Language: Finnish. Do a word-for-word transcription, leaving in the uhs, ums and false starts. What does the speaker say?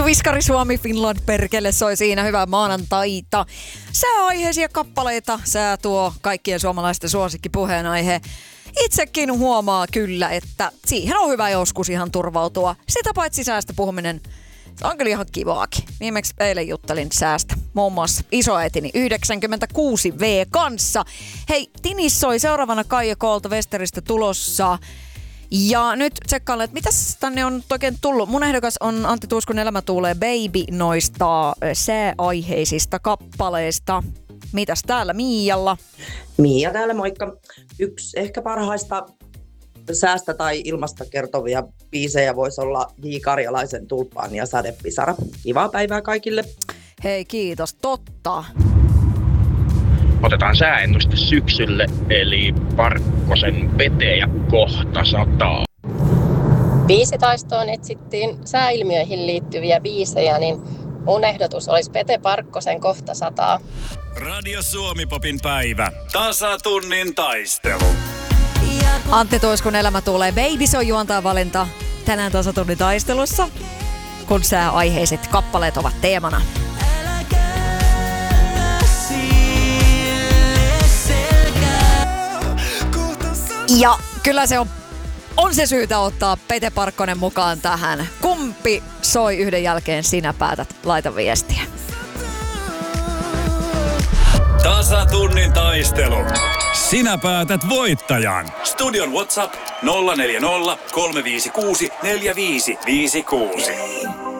Viskari Suomi Finland perkele soi siinä, hyvää maanantaita. Sääaiheisia kappaleita, sää tuo kaikkien suomalaisten suosikkipuheenaihe. Itsekin huomaa kyllä, että siihen on hyvä joskus ihan turvautua. Sitä paitsi säästä puhuminen, se on kyllä ihan kivaakin. Viimeksi eilen juttelin säästä, muun muassa isoäitini yhdeksänkymmentäkuusi vuotias kanssa. Hei, Tinis soi seuraavana Kaija Koolta Westeristä tulossa. Ja nyt tsekkailen, että mitäs tänne on oikein tullut. Mun ehdokas on Antti Tuiskun Elämä tuulee Baby noista sääaiheisista kappaleista. Mitäs täällä Miijalla? Miia täällä, moikka. Yksi ehkä parhaista säästä tai ilmasta kertovia biisejä voisi olla J. Karjalaisen Tulppaan ja Sadepisara. Kivaa päivää kaikille. Hei, kiitos. Totta. Otetaan sääennuste syksylle, eli Parkkosen Peteä kohta sataa. Biisitaistoon etsittiin sääilmiöihin liittyviä biisejä, niin mun ehdotus olisi Pete Parkkosen kohta sataa. Radio Suomi-popin päivä. Tasatunnin taistelu. Antti Tuiskun Elämä tuulee Baby, se on juontaa valinta tänään tasatunnin taistelussa, kun sääaiheiset kappaleet ovat teemana. Ja kyllä se on, on se syytä ottaa Pete Parkkonen mukaan tähän. Kumpi soi yhden jälkeen, sinä päätät, laita viestiä. Tasatunnin taistelu. Sinä päätät voittajan. Studion WhatsApp nolla neljä nolla, kolme viisi kuusi, neljä viisi viisi kuusi.